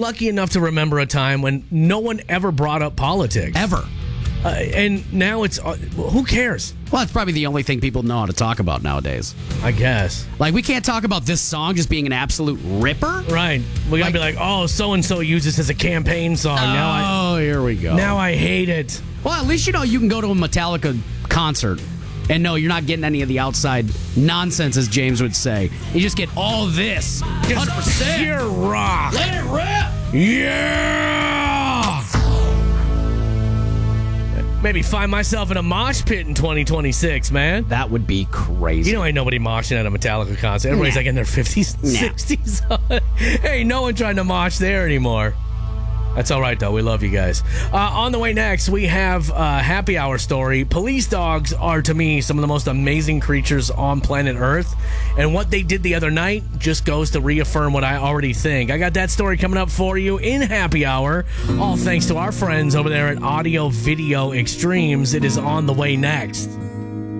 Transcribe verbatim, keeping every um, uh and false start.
lucky enough to remember a time when no one ever brought up politics. Ever. Uh, and now it's, uh, who cares? Well, it's probably the only thing people know how to talk about nowadays. I guess. Like, we can't talk about this song just being an absolute ripper. Right. We gotta Like- be like, oh, so-and-so used this as a campaign song. Now I, Oh, here we go. now I hate it. Well, at least you know you can go to a Metallica concert and no, you're not getting any of the outside nonsense, as James would say. You just get all this. one hundred percent. Pure rock. Let it rip. Yeah! Maybe find myself in a mosh pit in twenty twenty-six, man. That would be crazy. You know, ain't nobody moshing at a Metallica concert. Everybody's Nah. like in their fifties and Nah. sixties. Hey, no one trying to mosh there anymore. That's all right, though. We love you guys. Uh, on the way next, we have a happy hour story. Police dogs are, to me, some of the most amazing creatures on planet Earth. And what they did the other night just goes to reaffirm what I already think. I got that story coming up for you in happy hour. All thanks to our friends over there at Audio Video Extremes. It is on the way next.